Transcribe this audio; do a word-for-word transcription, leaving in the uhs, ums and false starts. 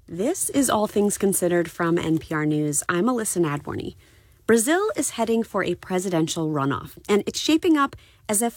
This is All Things Considered from N P R News. I'm Alyssa Nadworny. Brazil is heading for a presidential runoff, and it's shaping up as a